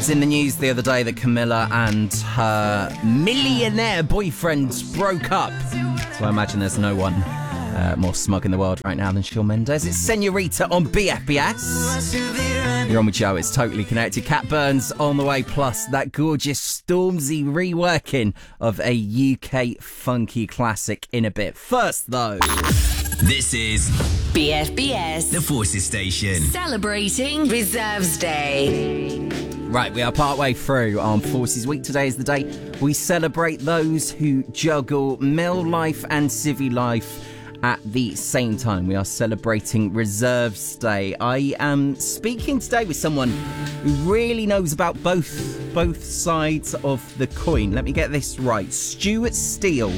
was in the news the other day that Camilla and her millionaire boyfriend broke up. So I imagine there's no one more smug in the world right now than Shawn Mendes. It's Senorita on BFBS. You're on with Joe, it's Totally Connected. Cat Burns on the way, plus that gorgeous Stormzy reworking of a UK funky classic in a bit. First, though, this is BFBS, the Forces Station, celebrating Reserves Day. Right, we are partway through Armed Forces Week. Today is the day we celebrate those who juggle mil life and civvy life at the same time. We are celebrating Reserves Day. I am speaking today with someone who really knows about both sides of the coin. Let me get this right. Stuart Steele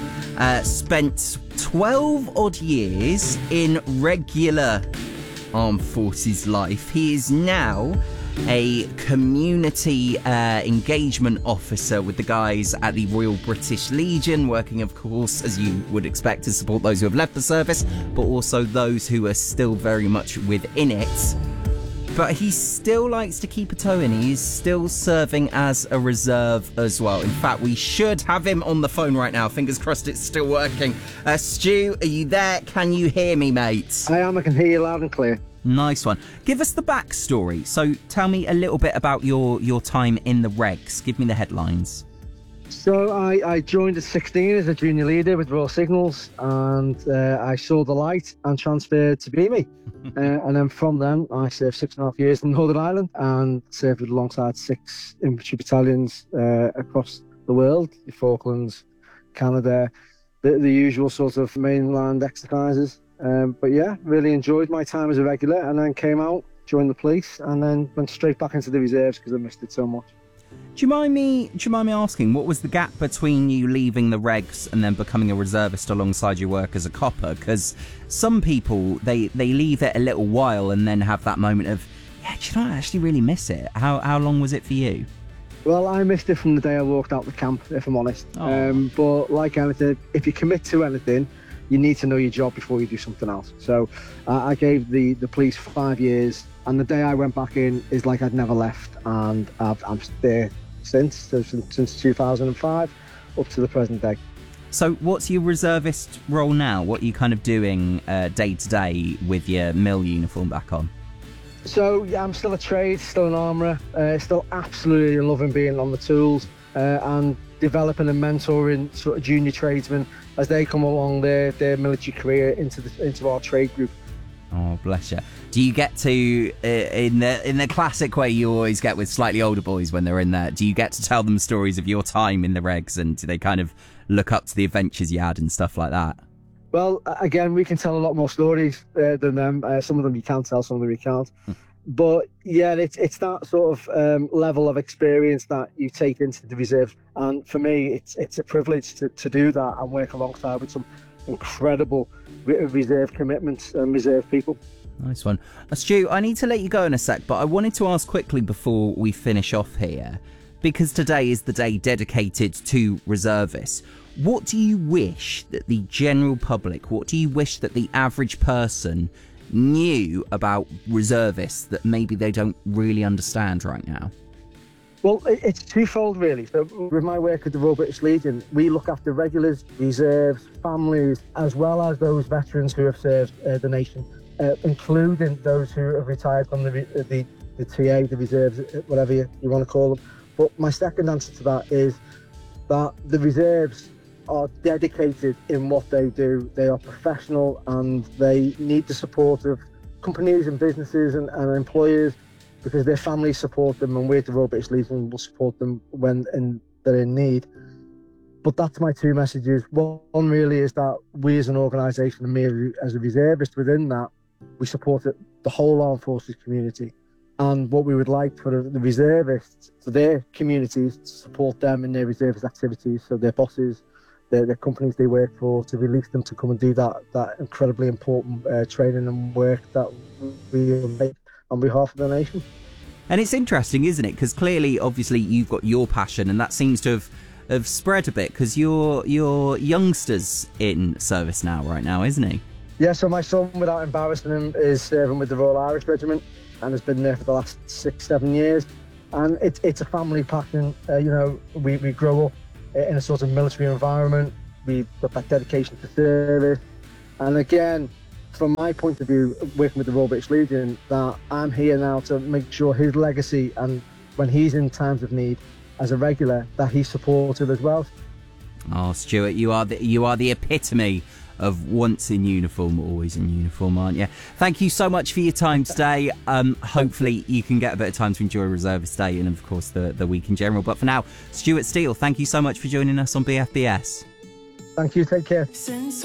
spent 12 odd years in regular Armed Forces life. He is now a community engagement officer with the guys at the Royal British Legion, working, of course, as you would expect, to support those who have left the service, but also those who are still very much within it. But he still likes to keep a toe in. He's still serving as a reserve as well. In fact, we should have him on the phone right now. Fingers crossed it's still working. Stu, are you there? Can you hear me, mate? I am. I can hear you loud and clear. Nice one. Give us the backstory. So tell me a little bit about your time in the regs. Give me the headlines. So I joined at 16 as a junior leader with Royal Signals, and I saw the light and transferred to BME. And then from then, I served 6.5 years in Northern Ireland and served alongside 6 infantry battalions across the world, the Falklands, Canada, the usual sort of mainland exercises. But yeah, really enjoyed my time as a regular, and then came out, joined the police, and then went straight back into the reserves because I missed it so much. Do you mind me asking, what was the gap between you leaving the regs and then becoming a reservist alongside your work as a copper? Because some people, they leave it a little while and then have that moment of, yeah, do you know, I actually really miss it. How long was it for you? Well, I missed it from the day I walked out the camp, if I'm honest. But like anything, if you commit to anything, you need to know your job before you do something else. So I gave the police 5 years, and the day I went back in is like I'd never left, and I'm there since 2005 up to the present day. So what's your reservist role now? What are you kind of doing day to day with your MIL uniform back on? So yeah, I'm still a trade, still an armourer, still absolutely loving being on the tools and developing and mentoring sort of junior tradesmen as they come along their military career into our trade group. Oh, bless you. Do you get to, in the classic way you always get with slightly older boys when they're in there, do you get to tell them stories of your time in the regs, and do they kind of look up to the adventures you had and stuff like that? Well, again, we can tell a lot more stories than them. Some of them you can tell, some of them you can't. But yeah, it's that sort of level of experience that you take into the reserve. And for me, it's a privilege to do that and work alongside with some incredible reserve commitments and reserve people. Nice one. Stu, I need to let you go in a sec, but I wanted to ask quickly before we finish off here, because today is the day dedicated to reservists. What do you wish that the general public, what do you wish that the average person knew about reservists that maybe they don't really understand right now? Well, it's twofold, really. So with my work at the Royal British Legion, we look after regulars, reserves, families, as well as those veterans who have served the nation, including those who have retired from the TA, the reserves, whatever you want to call them. But my second answer to that is that the reserves are dedicated in what they do. They are professional, and they need the support of companies and businesses and employers, because their families support them, and we at the Royal British Legion will support them when they're in need. But that's my two messages. One really is that we as an organisation, and me as a reservist within that, we support the whole armed forces community. And what we would like for the reservists, for their communities, to support them in their reservist activities, so their bosses, the companies they work for, to release them to come and do that incredibly important training and work that we make on behalf of the nation. And it's interesting, isn't it? Because clearly, obviously, you've got your passion, and that seems to have spread a bit, because your youngster's in service now, right now, isn't he? Yeah, so my son, without embarrassing him, is serving with the Royal Irish Regiment and has been there for the last 6-7 years. And it's a family passion. We grow up in a sort of military environment. We've got that dedication to service. And again, from my point of view, working with the Royal British Legion, that I'm here now to make sure his legacy, and when he's in times of need as a regular, that he's supported as well. Oh, Stuart, you are the epitome of once in uniform, always in uniform, aren't you? Thank you so much for your time today. Hopefully you can get a bit of time to enjoy Reservist Day and, of course, the week in general. But for now, Stuart Steele, thank you so much for joining us on BFBS. Thank you. Take care. Since